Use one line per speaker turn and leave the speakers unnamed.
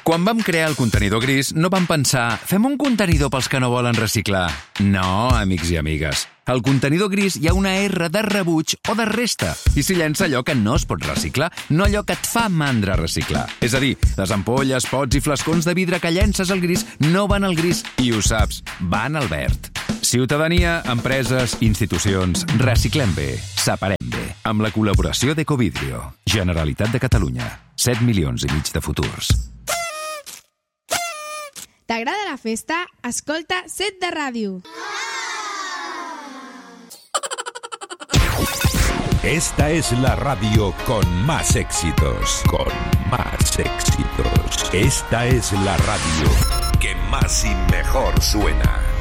Quan vam crear el contenidor gris, no vam pensar fem un contenidor pels que no volen reciclar. No, amics i amigues. Al contenidor gris hi ha una R de rebuig o de resta i s'hi llença allò que no es pot reciclar, no allò que et fa mandra reciclar. És a dir, les ampolles, pots i flascons de vidre que llences al gris no van al gris i ho saps, van al verd. Ciutadania, empreses, institucions, reciclem bé, separem bé. Amb la col·laboració d'Ecovidrio, Generalitat de Catalunya, 7 milions i mig de futurs.
¿T'agrada la festa? Escolta Set de Ràdio.
Esta es la radio con más éxitos. Con más éxitos. Esta es la radio que más y mejor suena.